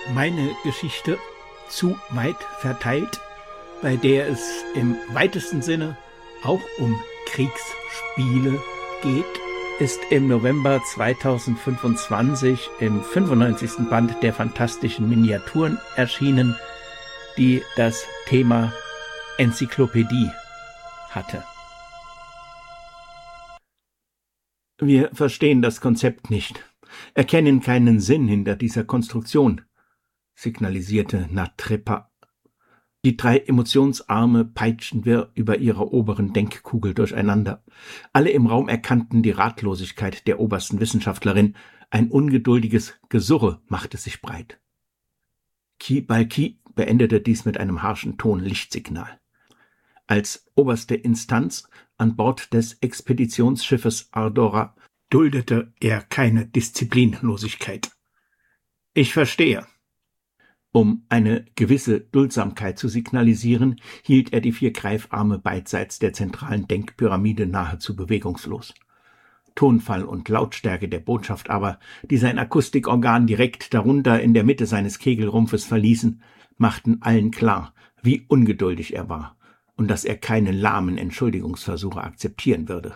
Meine Geschichte zu weit verteilt, bei der es im weitesten Sinne auch um Kriegsspiele geht, ist im November 2025 im 95. Band der Fantastischen Miniaturen erschienen, die das Thema Enzyklopädie hatte. Wir verstehen das Konzept nicht, erkennen keinen Sinn hinter dieser Konstruktion, signalisierte Natrepa. Die 3 Emotionsarme peitschten wir über ihrer oberen Denkkugel durcheinander. Alle im Raum erkannten die Ratlosigkeit der obersten Wissenschaftlerin. Ein ungeduldiges Gesurre machte sich breit. Ki beendete dies mit einem harschen Ton-Lichtsignal. Als oberste Instanz an Bord des Expeditionsschiffes Ardora duldete er keine Disziplinlosigkeit. Ich verstehe. Um eine gewisse Duldsamkeit zu signalisieren, hielt er die 4 Greifarme beidseits der zentralen Denkpyramide nahezu bewegungslos. Tonfall und Lautstärke der Botschaft aber, die sein Akustikorgan direkt darunter in der Mitte seines Kegelrumpfes verließen, machten allen klar, wie ungeduldig er war und dass er keine lahmen Entschuldigungsversuche akzeptieren würde.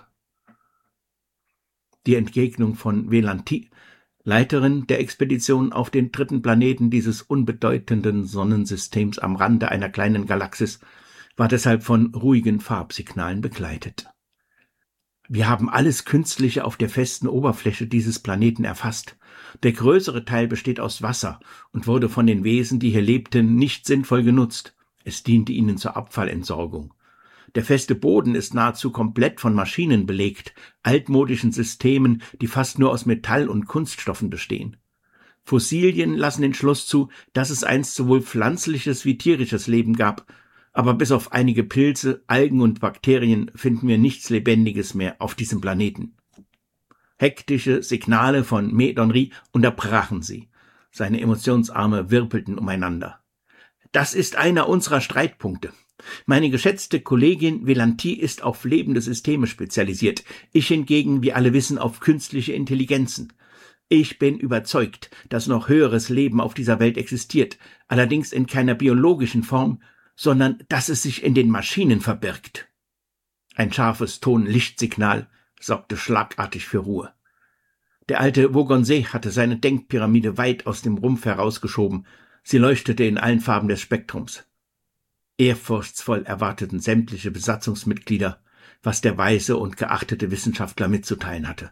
Die Entgegnung von Velanti, Leiterin der Expedition auf den 3. Planeten dieses unbedeutenden Sonnensystems am Rande einer kleinen Galaxis, war deshalb von ruhigen Farbsignalen begleitet. Wir haben alles Künstliche auf der festen Oberfläche dieses Planeten erfasst. Der größere Teil besteht aus Wasser und wurde von den Wesen, die hier lebten, nicht sinnvoll genutzt. Es diente ihnen zur Abfallentsorgung. Der feste Boden ist nahezu komplett von Maschinen belegt, altmodischen Systemen, die fast nur aus Metall und Kunststoffen bestehen. Fossilien lassen den Schluss zu, dass es einst sowohl pflanzliches wie tierisches Leben gab, aber bis auf einige Pilze, Algen und Bakterien finden wir nichts Lebendiges mehr auf diesem Planeten. Hektische Signale von Medonri unterbrachen sie. Seine Emotionsarme wirbelten umeinander. Das ist einer unserer Streitpunkte. Meine geschätzte Kollegin Velanti ist auf lebende Systeme spezialisiert. Ich hingegen, wie alle wissen, auf künstliche Intelligenzen. Ich bin überzeugt, dass noch höheres Leben auf dieser Welt existiert, allerdings in keiner biologischen Form, sondern dass es sich in den Maschinen verbirgt. Ein scharfes Ton-Lichtsignal sorgte schlagartig für Ruhe. Der alte Vogonsee hatte seine Denkpyramide weit aus dem Rumpf herausgeschoben. Sie leuchtete in allen Farben des Spektrums. Ehrfurchtsvoll erwarteten sämtliche Besatzungsmitglieder, was der weise und geachtete Wissenschaftler mitzuteilen hatte.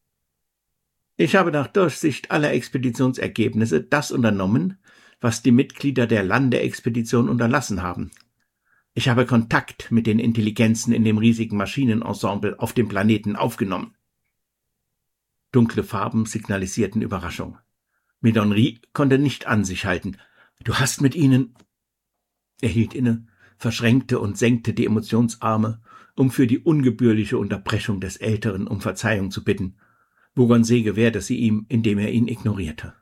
Ich habe nach Durchsicht aller Expeditionsergebnisse das unternommen, was die Mitglieder der Landeexpedition unterlassen haben. Ich habe Kontakt mit den Intelligenzen in dem riesigen Maschinenensemble auf dem Planeten aufgenommen. Dunkle Farben signalisierten Überraschung. Medonri konnte nicht an sich halten. Du hast mit ihnen... Er hielt inne, verschränkte und senkte die Emotionsarme, um für die ungebührliche Unterbrechung des Älteren um Verzeihung zu bitten. Vogonsee gewährte sie ihm, indem er ihn ignorierte.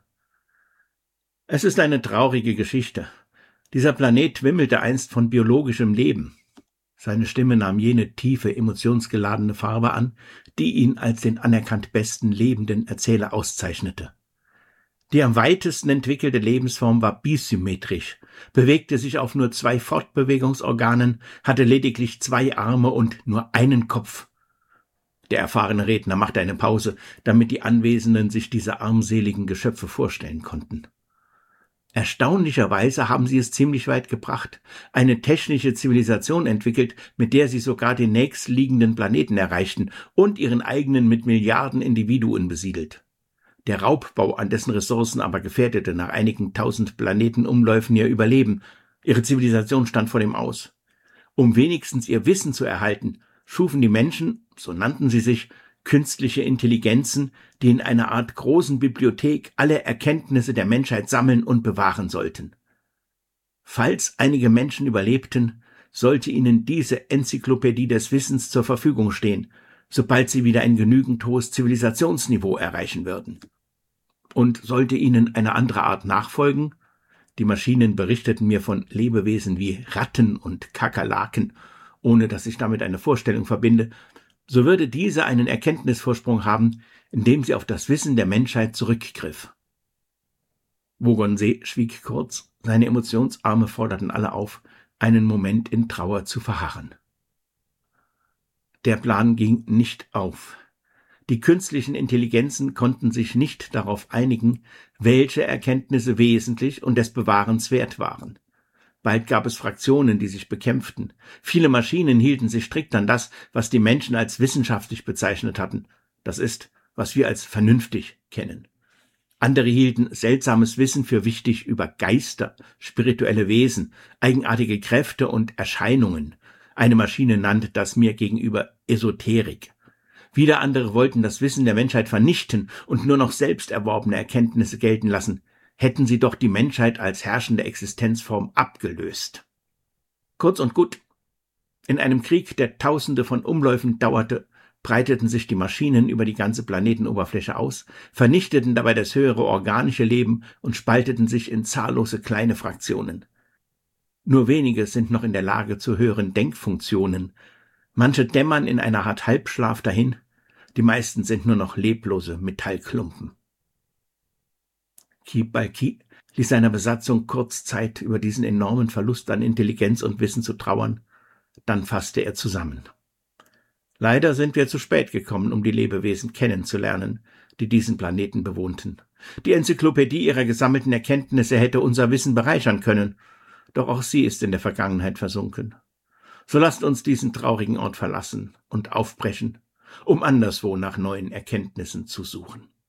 Es ist eine traurige Geschichte. Dieser Planet wimmelte einst von biologischem Leben. Seine Stimme nahm jene tiefe, emotionsgeladene Farbe an, die ihn als den anerkannt besten lebenden Erzähler auszeichnete. Die am weitesten entwickelte Lebensform war bisymmetrisch, bewegte sich auf nur 2 Fortbewegungsorganen, hatte lediglich 2 Arme und nur einen Kopf. Der erfahrene Redner machte eine Pause, damit die Anwesenden sich diese armseligen Geschöpfe vorstellen konnten. Erstaunlicherweise haben sie es ziemlich weit gebracht, eine technische Zivilisation entwickelt, mit der sie sogar den nächstliegenden Planeten erreichten und ihren eigenen mit Milliarden Individuen besiedelt. Der Raubbau an dessen Ressourcen aber gefährdete nach einigen 1000 Planetenumläufen ihr Überleben. Ihre Zivilisation stand vor dem Aus. Um wenigstens ihr Wissen zu erhalten, schufen die Menschen, so nannten sie sich, künstliche Intelligenzen, die in einer Art großen Bibliothek alle Erkenntnisse der Menschheit sammeln und bewahren sollten. Falls einige Menschen überlebten, sollte ihnen diese Enzyklopädie des Wissens zur Verfügung stehen, sobald sie wieder ein genügend hohes Zivilisationsniveau erreichen würden. Und sollte ihnen eine andere Art nachfolgen, die Maschinen berichteten mir von Lebewesen wie Ratten und Kakerlaken, ohne dass ich damit eine Vorstellung verbinde, so würde diese einen Erkenntnisvorsprung haben, indem sie auf das Wissen der Menschheit zurückgriff. Wogonsee schwieg kurz, seine Emotionsarme forderten alle auf, einen Moment in Trauer zu verharren. Der Plan ging nicht auf. Die künstlichen Intelligenzen konnten sich nicht darauf einigen, welche Erkenntnisse wesentlich und des Bewahrens wert waren. Bald gab es Fraktionen, die sich bekämpften. Viele Maschinen hielten sich strikt an das, was die Menschen als wissenschaftlich bezeichnet hatten. Das ist, was wir als vernünftig kennen. Andere hielten seltsames Wissen für wichtig über Geister, spirituelle Wesen, eigenartige Kräfte und Erscheinungen. Eine Maschine nannte das mir gegenüber Esoterik. Wieder andere wollten das Wissen der Menschheit vernichten und nur noch selbst erworbene Erkenntnisse gelten lassen, hätten sie doch die Menschheit als herrschende Existenzform abgelöst. Kurz und gut, in einem Krieg, der Tausende von Umläufen dauerte, breiteten sich die Maschinen über die ganze Planetenoberfläche aus, vernichteten dabei das höhere organische Leben und spalteten sich in zahllose kleine Fraktionen. Nur wenige sind noch in der Lage zu höheren Denkfunktionen. Manche dämmern in einer Art Halbschlaf dahin, die meisten sind nur noch leblose Metallklumpen. Kibbalki ließ seiner Besatzung kurz Zeit, über diesen enormen Verlust an Intelligenz und Wissen zu trauern, dann fasste er zusammen. Leider sind wir zu spät gekommen, um die Lebewesen kennenzulernen, die diesen Planeten bewohnten. Die Enzyklopädie ihrer gesammelten Erkenntnisse hätte unser Wissen bereichern können, doch auch sie ist in der Vergangenheit versunken. So lasst uns diesen traurigen Ort verlassen und aufbrechen, um anderswo nach neuen Erkenntnissen zu suchen.